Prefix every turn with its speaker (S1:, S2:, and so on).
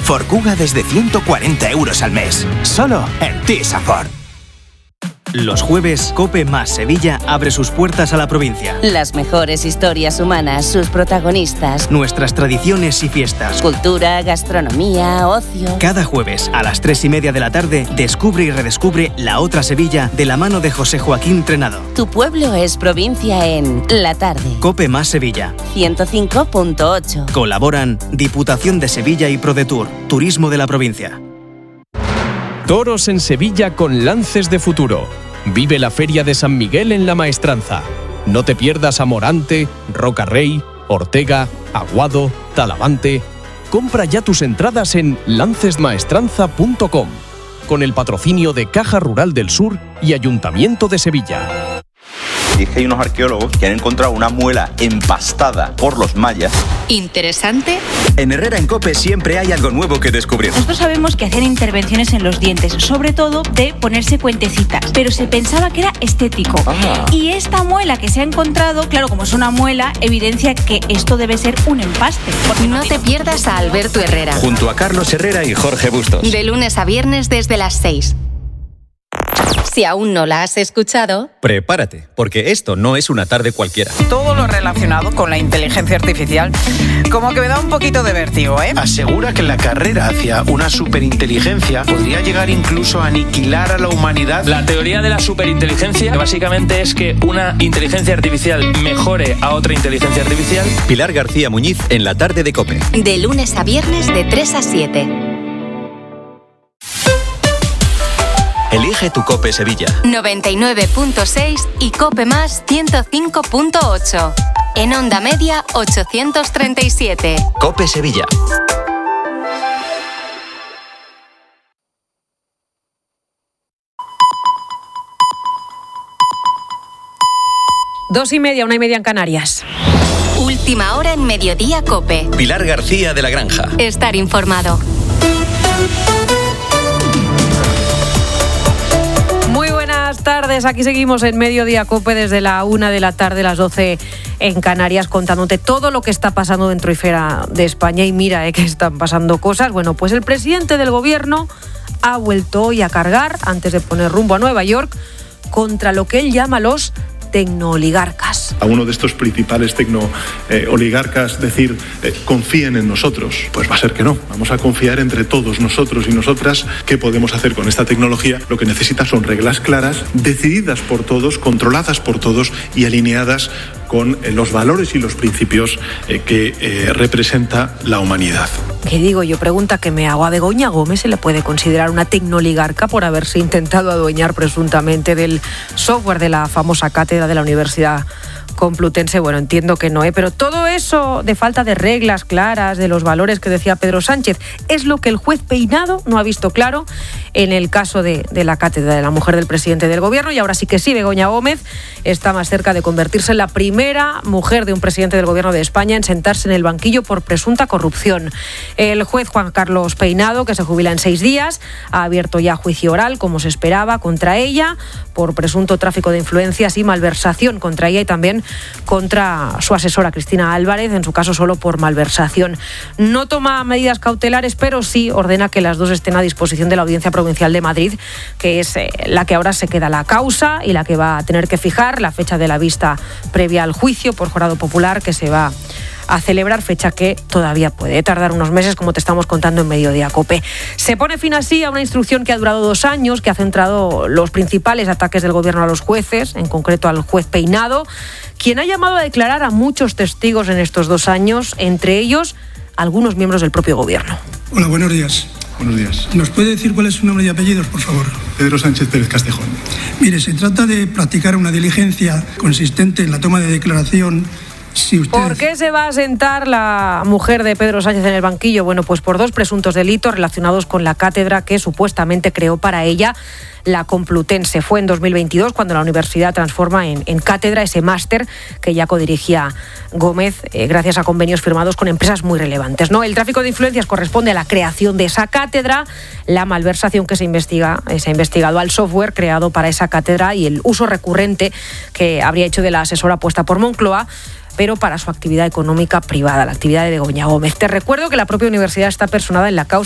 S1: Forcuga desde 140 € al mes. Solo en Tisafort.
S2: Los jueves, COPE más Sevilla abre sus puertas a la provincia.
S3: Las mejores historias humanas, sus protagonistas.
S2: Nuestras tradiciones y fiestas.
S3: Cultura, gastronomía, ocio.
S2: Cada jueves, a las 3:30 de la tarde, descubre y redescubre la otra Sevilla de la mano de José Joaquín Trenado.
S3: Tu pueblo es provincia en La Tarde.
S2: COPE más Sevilla.
S3: 105.8.
S2: Colaboran Diputación de Sevilla y ProDetour, Turismo de la provincia.
S4: Toros en Sevilla con lances de futuro. Vive la Feria de San Miguel en La Maestranza. No te pierdas a Morante, Rocarrey, Ortega, Aguado, Talavante. Compra ya tus entradas en lancesmaestranza.com con el patrocinio de Caja Rural del Sur y Ayuntamiento de Sevilla.
S5: Dice que hay unos arqueólogos que han encontrado una muela empastada por los mayas.
S6: ¿Interesante?
S1: En Herrera en COPE siempre hay algo nuevo que descubrir.
S6: Nosotros sabemos que hacían intervenciones en los dientes, sobre todo de ponerse cuentecitas, pero se pensaba que era estético. Y esta muela que se ha encontrado, claro, como es una muela, evidencia que esto debe ser un empaste.
S7: No te pierdas a Alberto Herrera.
S1: Junto a Carlos Herrera y Jorge Bustos.
S7: De lunes a viernes desde las 6. Si aún no la has escuchado,
S8: prepárate, porque esto no es una tarde cualquiera.
S9: Todo lo relacionado con la inteligencia artificial como que me da un poquito de vértigo, ¿eh?
S10: Asegura que la carrera hacia una superinteligencia podría llegar incluso a aniquilar a la humanidad.
S11: La teoría de la superinteligencia básicamente es que una inteligencia artificial mejore a otra inteligencia artificial.
S8: Pilar García Muñiz en la tarde de COPE.
S7: De lunes a viernes de 3 a 7.
S8: Elige tu COPE Sevilla.
S7: 99.6 y COPE más 105.8. En onda media 837.
S8: COPE Sevilla.
S12: Dos y media, 1:30 en Canarias.
S7: Última hora en Mediodía COPE.
S8: Pilar García de la Granja.
S7: Estar informado.
S12: Buenas tardes, aquí seguimos en Mediodía COPE desde la 1 de la tarde, las 12 en Canarias, contándote todo lo que está pasando dentro y fuera de España. Y mira, que están pasando cosas. Bueno, pues el presidente del gobierno ha vuelto hoy a cargar, antes de poner rumbo a Nueva York, contra lo que él llama los tecnooligarcas.
S13: A uno de estos principales tecnooligarcas decir confíen en nosotros, pues va a ser que no. Vamos a confiar entre todos nosotros y nosotras qué podemos hacer con esta tecnología. Lo que necesita son reglas claras, decididas por todos, controladas por todos y alineadas con los valores y los principios que representa la humanidad.
S12: ¿Qué digo yo? Pregunta que me hago. ¿A Begoña Gómez se le puede considerar una tecnooligarca por haberse intentado adueñar presuntamente del software de la famosa cátedra de la Universidad Complutense? Bueno, entiendo que no, pero todo eso de falta de reglas claras, de los valores que decía Pedro Sánchez, es lo que el juez Peinado no ha visto claro en el caso de la cátedra de la mujer del presidente del gobierno. Y ahora sí que sí, Begoña Gómez está más cerca de convertirse en la primera mujer de un presidente del gobierno de España en sentarse en el banquillo por presunta corrupción. El juez Juan Carlos Peinado, que se jubila en 6 días, ha abierto ya juicio oral, como se esperaba, contra ella por presunto tráfico de influencias y malversación contra ella y también contra su asesora Cristina Álvarez, en su caso solo por malversación. No toma medidas cautelares, pero sí ordena que las dos estén a disposición de la Audiencia Provincial de Madrid, que es la que ahora se queda la causa y la que va a tener que fijar la fecha de la vista previa al juicio por jurado popular que se va a celebrar, fecha que todavía puede tardar unos meses, como te estamos contando en Mediodía COPE. Se pone fin así a una instrucción que ha durado 2 años, que ha centrado los principales ataques del gobierno a los jueces, en concreto al juez Peinado, quien ha llamado a declarar a muchos testigos en estos 2 años, entre ellos algunos miembros del propio gobierno.
S14: Hola, buenos días.
S13: Buenos días.
S14: ¿Nos puede decir cuál es su nombre y apellidos, por favor?
S13: Pedro Sánchez Pérez Castejón.
S14: Mire, se trata de practicar una diligencia consistente en la toma de declaración. Si usted...
S12: ¿Por qué se va a sentar la mujer de Pedro Sánchez en el banquillo? Bueno, pues por 2 presuntos delitos relacionados con la cátedra que supuestamente creó para ella la Complutense. Fue en 2022 cuando la universidad transforma en cátedra ese máster que ya codirigía Gómez gracias a convenios firmados con empresas muy relevantes, ¿no? El tráfico de influencias corresponde a la creación de esa cátedra, la malversación que se ha investigado al software creado para esa cátedra y el uso recurrente que habría hecho de la asesora puesta por Moncloa, pero para su actividad económica privada, la actividad de Begoña Gómez. Te recuerdo que la propia universidad está personada en la causa